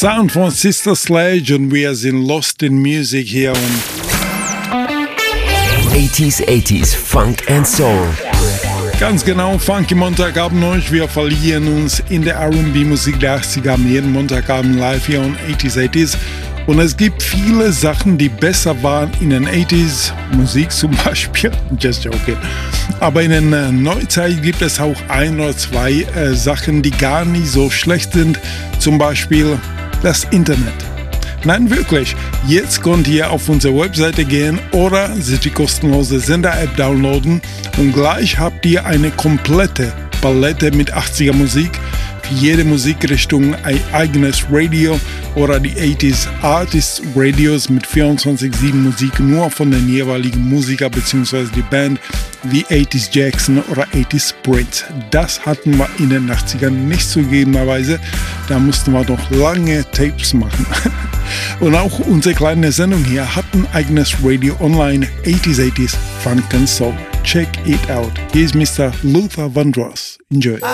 Sound von Sister Sledge und wir sind Lost in Music hier und 80s Funk and Soul. Ganz genau, Funky Montagabend euch. Wir verlieren uns in der R&B-Musik der 80er jeden Montagabend live hier on 80s. Und es gibt viele Sachen, die besser waren in den 80s, Musik zum Beispiel, just joking. Aber in der Neuzeit gibt es auch ein oder zwei Sachen, die gar nicht so schlecht sind. Zum Beispiel das Internet. Nein, wirklich. Jetzt könnt ihr auf unsere Webseite gehen oder sich die kostenlose Sender-App downloaden und gleich habt ihr eine komplette Palette mit 80er Musik. Für jede Musikrichtung ein eigenes Radio oder die 80s Artist Radios mit 24/7 Musik nur von den jeweiligen Musiker bzw. die Band wie 80s Jackson oder 80s Prince. Das hatten wir in den 80ern nicht zugegebenerweise. Da mussten wir doch lange Tapes machen. Und auch unsere kleine Sendung hier hat ein eigenes Radio online, 80s Funk and Soul. Check it out. Hier ist Mr. Luther Vandross. Enjoy.